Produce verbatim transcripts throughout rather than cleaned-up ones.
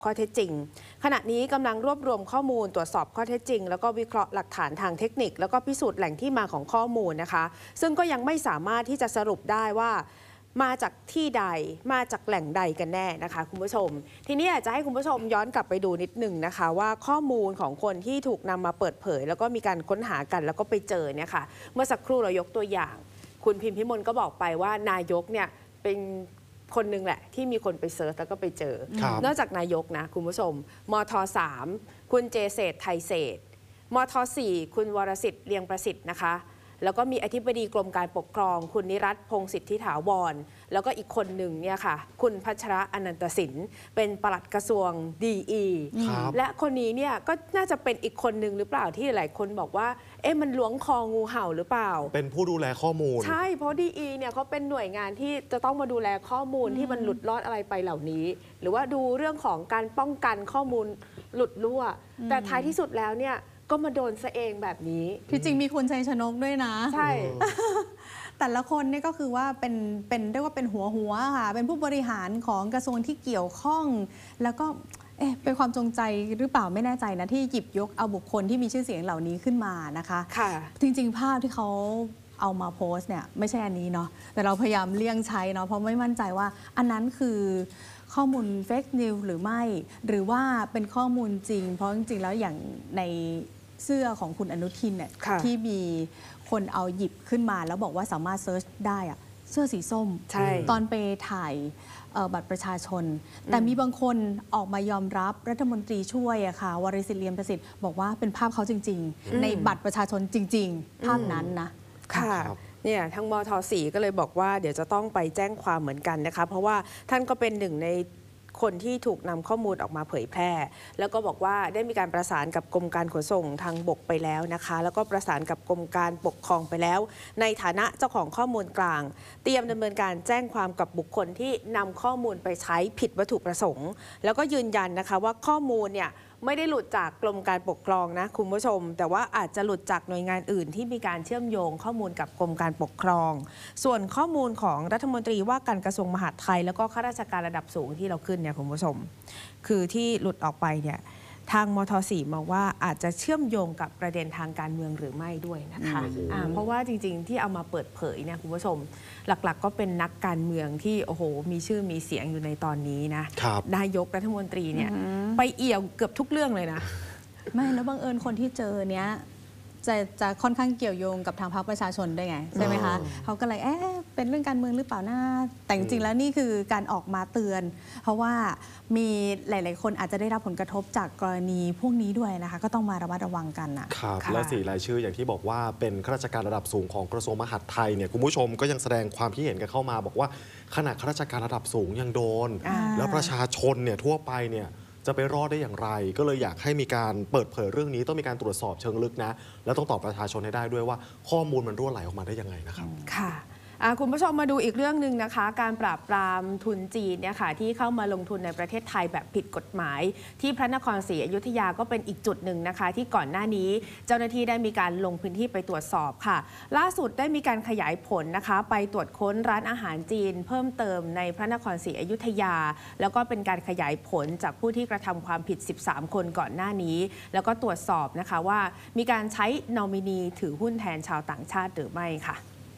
ข้อเท็จจริงขณะนี้กำลังรวบรวมข้อมูลตรวจสอบข้อเท็จจริงแล้วก็วิเคราะห์หลักฐานทางเทคนิคแล้วก็พิสูจน์แหล่งที่มาของข้อมูลนะคะซึ่งก็ยังไม่สามารถที่จะสรุปได้ว่ามาจากที่ใดมาจากแหล่งใดกันแน่นะคะคุณผู้ชมทีนี้อยากจะให้คุณผู้ชมย้อนกลับไปดูนิดหนึ่งนะคะว่าข้อมูลของคนที่ถูกนำมาเปิดเผยแล้วก็มีการค้นหากันแล้วก็ไปเจอเนี่ยค่ะเมื่อสักครู่เรายกตัวอย่างคุณพิมพิมลก็บอกไปว่านายกเนี่ยเป็นคนหนึ่งแหละที่มีคนไปเซิร์ชแล้วก็ไปเจอนอกจากนายกนะคุณผู้ชมมทสามคุณเจเศษไทยเศษมทสี่คุณวรสิทธิ์เลียงประสิทธิ์นะคะแล้วก็มีอธิบดีกรมการปกครองคุณนิรัตน์พงศิษฐิถาวรแล้วก็อีกคนหนึ่งเนี่ยค่ะคุณพัชระอนันตสินเป็นปลัดกระทรวงดีอีและคนนี้เนี่ยก็น่าจะเป็นอีกคนหนึ่งหรือเปล่าที่หลายคนบอกว่าเอ๊ะมันล้วงคองูเห่าหรือเปล่าเป็นผู้ดูแลข้อมูลใช่เพราะดีอีเนี่ยเขาเป็นหน่วยงานที่จะต้องมาดูแลข้อมูลที่มันหลุดรอดอะไรไปเหล่านี้หรือว่าดูเรื่องของการป้องกันข้อมูลหลุดรั่วแต่ท้ายที่สุดแล้วเนี่ยก็มาโดนซะเองแบบนี้ที่จริงมีคุณชัยชนกด้วยนะใช่แต่ละคนนี่ก็คือว่าเป็นเป็นเรียกว่าเป็นหัวหัวค่ะเป็นผู้บริหารของกระทรวงที่เกี่ยวข้องแล้วก็เอ๊ะเป็นความจงใจหรือเปล่าไม่แน่ใจนะที่หยิบยกเอาบุคคลที่มีชื่อเสียงเหล่านี้ขึ้นมานะคะค่ะจริงๆภาพที่เขาเอามาโพสต์เนี่ยไม่ใช่อันนี้เนาะแต่เราพยายามเลี่ยงใช้เนาะเพราะไม่มั่นใจว่าอันนั้นคือข้อมูลเฟกนิวหรือไม่หรือว่าเป็นข้อมูลจริงเพราะจริงๆแล้วอย่างในเสื้อของคุณอนุทินเนี่ยที่มีคนเอาหยิบขึ้นมาแล้วบอกว่าสามารถเซิร์ชได้อะเสื้อสีส้มตอนไปถ่ายบัตรประชาชนแต่มีบางคนออกมายอมรับรัฐมนตรีช่วยอะค่ะวริศ เลียมประสิทธิ์บอกว่าเป็นภาพเขาจริงๆในบัตรประชาชนจริงๆภาพนั้นนะค่ะเนี่ยทั้งมทสี่ก็เลยบอกว่าเดี๋ยวจะต้องไปแจ้งความเหมือนกันนะคะเพราะว่าท่านก็เป็นหนึ่งในคนที่ถูกนำข้อมูลออกมาเผยแพร่แล้วก็บอกว่าได้มีการประสานกับกรมการขนส่งทางบกไปแล้วนะคะแล้วก็ประสานกับกรมการปกครองไปแล้วในฐานะเจ้าของข้อมูลกลางเตรียมดำเนินการแจ้งความกับบุคคลที่นำข้อมูลไปใช้ผิดวัตถุประสงค์แล้วก็ยืนยันนะคะว่าข้อมูลเนี่ยไม่ได้หลุดจากกรมการปกครองนะคุณผู้ชมแต่ว่าอาจจะหลุดจากหน่วยงานอื่นที่มีการเชื่อมโยงข้อมูลกับกรมการปกครองส่วนข้อมูลของรัฐมนตรีว่าการกระทรวงมหาดไทยแล้วก็ข้าราชการระดับสูงที่เราขึ้นเนี่ยคุณผู้ชมคือที่หลุดออกไปเนี่ยทางมทสี่มองว่าอาจจะเชื่อมโยงกับประเด็นทางการเมืองหรือไม่ด้วยนะคะเพราะว่าจริงๆที่เอามาเปิดเผยเนี่ยคุณผู้ชมหลักๆก็เป็นนักการเมืองที่โอ้โหมีชื่อมีเสียงอยู่ในตอนนี้นะนายกรัฐมนตรีเนี่ยไปเอี่ยวเกือบทุกเรื่องเลยนะไม่แล้วบังเอิญคนที่เจอเนี้ยจะจะค่อนข้างเกี่ยวโยงกับทางพรรคประชาชนได้ไงใช่ไหมคะเขาก็เลยเอ๊ะเป็นเรื่องการเมืองหรือเปล่านะแต่จริงๆแล้วนี่คือการออกมาเตือนเพราะว่ามีหลายๆคนอาจจะได้รับผลกระทบจากกรณีพวกนี้ด้วยนะคะก็ต้องมาระมัดระวังกันนะครับและสี่รายชื่ออย่างที่บอกว่าเป็นข้าราชการระดับสูงของกระทรวงมหาดไทยเนี่ยคุณผู้ชมก็ยังแสดงความคิดเห็นกันเข้ามาบอกว่าขณะข้าราชการระดับสูงยังโดนแล้วประชาชนเนี่ยทั่วไปเนี่ยจะไปรอดได้อย่างไรก็เลยอยากให้มีการเปิดเผยเรื่องนี้ต้องมีการตรวจสอบเชิงลึกนะแล้วต้องตอบประชาชนให้ได้ด้วยว่าข้อมูลมันรั่วไหลออกมาได้ยังไงนะครับค่ะคุณผู้ชมมาดูอีกเรื่องหนึ่งนะคะการปราบปรามทุนจีนเนี่ยค่ะที่เข้ามาลงทุนในประเทศไทยแบบผิดกฎหมายที่พระนครศรีอยุธยาก็เป็นอีกจุดหนึ่งนะคะที่ก่อนหน้านี้เจ้าหน้าที่ได้มีการลงพื้นที่ไปตรวจสอบค่ะล่าสุดได้มีการขยายผลนะคะไปตรวจค้นร้านอาหารจีนเพิ่มเติมในพระนครศรีอยุธยาแล้วก็เป็นการขยายผลจากผู้ที่กระทำความผิดสิบสามคนก่อนหน้านี้แล้วก็ตรวจสอบนะคะว่ามีการใช้นอมินีถือหุ้นแทนชาวต่างชาติหรือไม่ค่ะ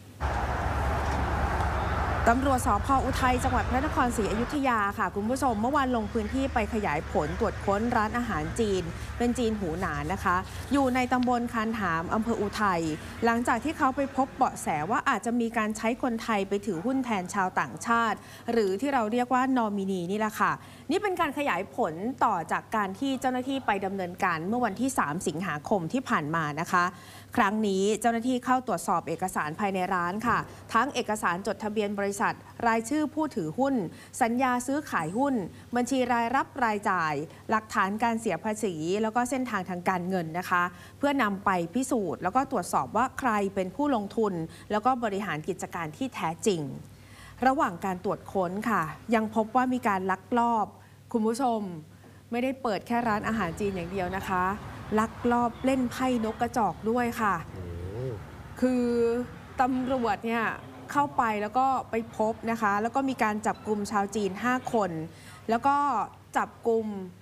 ตำรวจสภ.อุทัยจังหวัดพระนครศรีอยุธยาค่ะคุณผู้ชมเมื่อวานลงพื้นที่ไปขยายผลตรวจค้นร้านอาหารจีนเป็นจีนหูหนานนะคะอยู่ในตำบลคานหามอำเภออุทัยหลังจากที่เขาไปพบเบาะแสว่าอาจจะมีการใช้คนไทยไปถือหุ้นแทนชาวต่างชาติหรือที่เราเรียกว่านอมินีนี่แหละค่ะนี่เป็นการขยายผลต่อจากการที่เจ้าหน้าที่ไปดำเนินการเมื่อวันที่สามสิงหาคมที่ผ่านมานะคะครั้งนี้เจ้าหน้าที่เข้าตรวจสอบเอกสารภายในร้านค่ะทั้งเอกสารจดทะเบียนบริษัทรายชื่อผู้ถือหุ้นสัญญาซื้อขายหุ้นบัญชีรายรับรายจ่ายหลักฐานการเสียภาษีแล้วก็เส้นทางทางการเงินนะคะเพื่อนำไปพิสูจน์แล้วก็ตรวจสอบว่าใครเป็นผู้ลงทุนแล้วก็บริหารกิจการที่แท้จริงระหว่างการตรวจค้นค่ะยังพบว่ามีการลักลอบคุณผู้ชมไม่ได้เปิดแค่ร้านอาหารจีนอย่างเดียวนะคะลักลอบเล่นไพ่นกกระจอกด้วยค่ะคือตำรวจเนี่ยเข้าไปแล้วก็ไปพบนะคะแล้วก็มีการจับกลุ่มชาวจีนห้าคนแล้วก็จับกลุ่ม